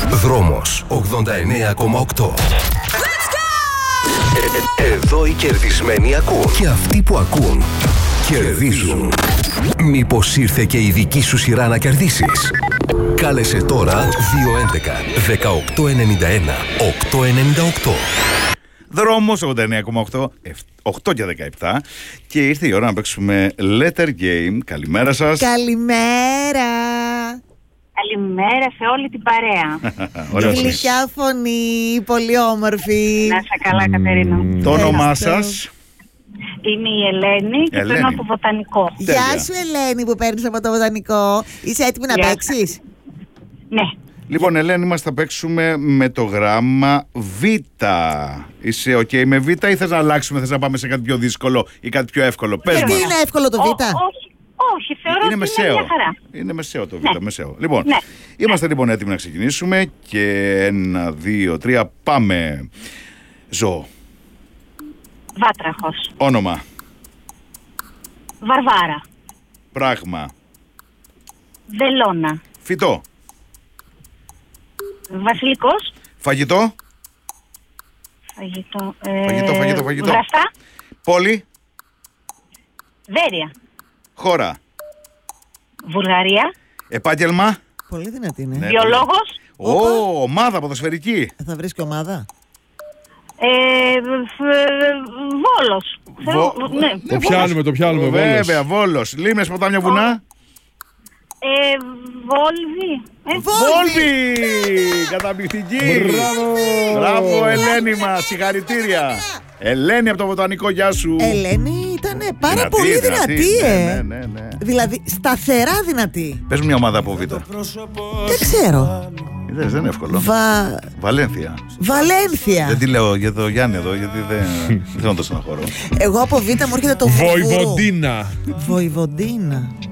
Δρόμος 89,8. Εδώ οι κερδισμένοι ακούν. Και αυτοί που ακούν κερδίζουν. Μήπως ήρθε και η δική σου σειρά να κερδίσεις? Κάλεσε τώρα 211 1891 898. Δρόμος 89,8, 8 και 17. Και ήρθε η ώρα να παίξουμε Letter Game. Καλημέρα σας. Καλημέρα. Καλημέρα σε όλη την παρέα. Γλυκιά φωνή, πολύ όμορφη. Να είσαι καλά, Κατερίνα. Το όνομά σας? Είμαι η Ελένη και παίρνω από το Βοτανικό. Γεια σου, Ελένη, που παίρνεις από το Βοτανικό. Είσαι έτοιμη να παίξεις? Ναι. Λοιπόν, Ελένη, μας θα παίξουμε με το γράμμα Β. Είσαι ok με Β ή θες να αλλάξουμε, θες να πάμε σε κάτι πιο δύσκολο ή κάτι πιο εύκολο? Πες μας. Τι είναι εύκολο το Β? Όχι, θεωρώ ότι είναι μια χαρά. Είναι μεσαίο το Β, Ναι. μεσαίο. Λοιπόν, Ναι. είμαστε λοιπόν έτοιμοι να ξεκινήσουμε και 1, 2, 3, πάμε. Ζώο. Βάτραχος. Όνομα. Βαρβάρα. Πράγμα. Βελόνα. Φυτό. Βασιλικός. Φαγητό. Φαγητό. Φαγητό. Βραστά. Πόλη. Βέρεια. Χώρα. Βουλγαρία. Επάγγελμα. Πολύ δυνατή είναι. Ναι. Βιολόγος. Ομάδα ποδοσφαιρική. Θα βρεις και ομάδα. Βόλος. Ναι. Το πιάνουμε, Βέβαια, Βόλος. Λίμνες, ποτάμια, βουνά. Βόλβη. Βόλβη! Καταπληκτική! Μπράβο, Ελένη μας, συγχαρητήρια. Ελένη από το Βοτανικό, γεια σου. Ελένη ήταν πάρα πολύ δυνατή, Ναι. Δηλαδή, σταθερά δυνατή. Πες μου μια ομάδα από Β. Δεν ξέρω. Δεν είναι εύκολο. Βαλένθια. Βαλένθια. Δεν τη λέω για το Γιάννη εδώ, γιατί δεν θέλω να το στεναχωρώ. Εγώ από Β μου έρχεται το Βουβούρου. Βοηβοντίνα. Βοηβοντίνα.